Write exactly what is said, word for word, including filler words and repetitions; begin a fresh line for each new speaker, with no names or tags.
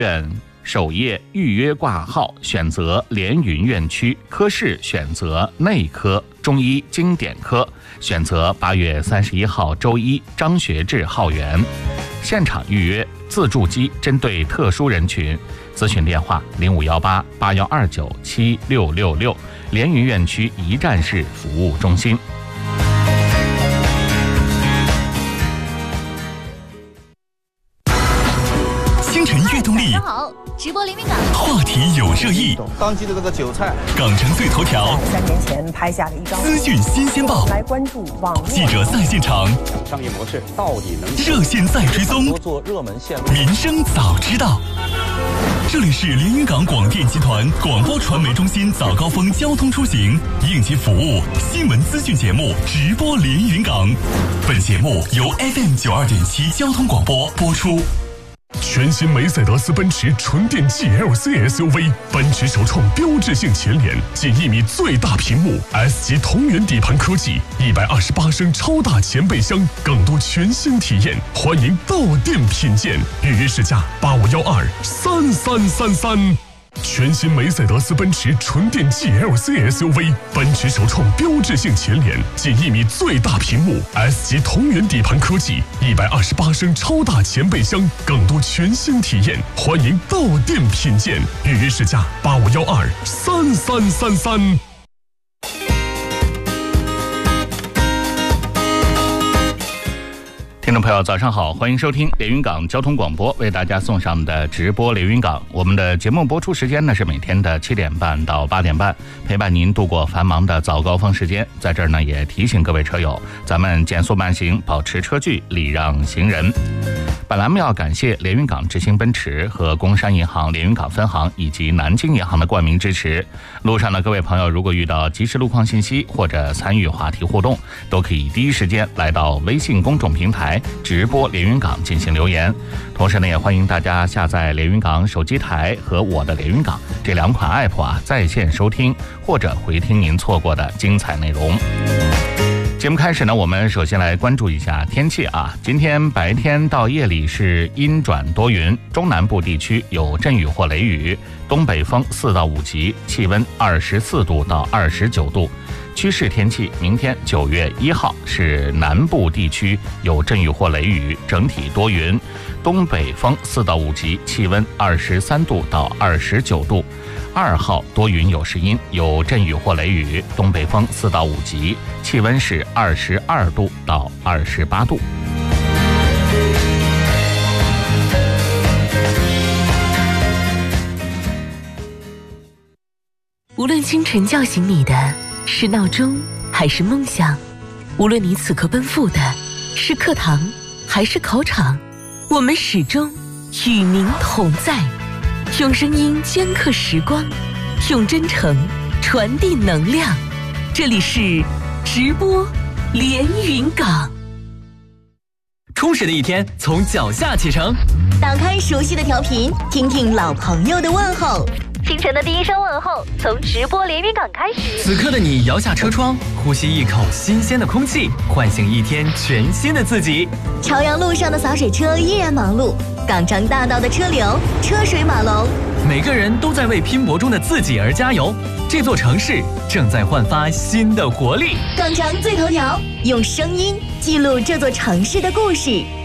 院首页预约挂号选择连云院区，科室选择内科，中医经典科选择八月三十一号周一张学志号源，现场预约，自助机针对特殊人群，咨询电话零五幺八八幺二九七六六六，连云院区一站式服务中心。
星辰悦动力，
大家好，直播连云港，
话题有热议。
当季的这个韭菜，
港城最头条，
三年前拍下了一张
资讯新鲜报，
来关注网络
记者在现场，
商业模式到底能
热线在追踪，
多做热门线路，
民生早知道。这里是连云港广电集团广播传媒中心早高峰交通出行应急服务新闻资讯节目直播连云港，本节目由 F M 九二点七交通广播播出。
全新梅赛德斯奔驰纯电 G L C S U V， 奔驰首创标志性前脸，近一米最大屏幕 ，S 级同源底盘科技，一百二十八升超大前备箱，更多全新体验，欢迎到店品鉴。预约试驾八五幺二三三三三。全新梅赛德斯奔驰纯电 G L C S U V， 奔驰首创标志性前脸，近一米最大屏幕 ，S 级同源底盘科技，一百二十八升超大前备箱，更多全新体验，欢迎到店品鉴。预约试驾八五幺二三三三三。
听众朋友早上好，欢迎收听连云港交通广播为大家送上的直播连云港。我们的节目播出时间呢是每天的七点半到八点半，陪伴您度过繁忙的早高峰时间。在这儿呢也提醒各位车友，咱们减速慢行，保持车距，礼让行人。本栏目要感谢连云港之星奔驰和工商银行连云港分行以及南京银行的冠名支持。路上的各位朋友，如果遇到即时路况信息或者参与话题互动，都可以第一时间来到微信公众平台直播连云港进行留言。同时呢，也欢迎大家下载连云港手机台和我的连云港这两款 app 啊，在线收听或者回听您错过的精彩内容。节目开始呢，我们首先来关注一下天气啊。今天白天到夜里是阴转多云，中南部地区有阵雨或雷雨，东北风四到五级，气温二十四度到二十九度。趋势天气，明天九月一号是南部地区有阵雨或雷雨，整体多云，东北风四到五级，气温二十三度到二十九度。二号多云有时阴，有阵雨或雷雨，东北风四到五级，气温是二十二度到二十八度。
无论清晨叫醒你的是闹钟还是梦想，无论你此刻奔赴的是课堂还是考场，我们始终与您同在，用声音镌刻时光，用真诚传递能量。这里是直播连云港。
充实的一天从脚下启程，
打开熟悉的调频，听听老朋友的问候。清晨的第一声问候，从直播连云港开始。
此刻的你摇下车窗，呼吸一口新鲜的空气，唤醒一天全新的自己。
朝阳路上的洒水车依然忙碌，港张大道的车流车水马龙，
每个人都在为拼搏中的自己而加油。这座城市正在焕发新的活力。
港张最头条，用声音记录这座城市的故事。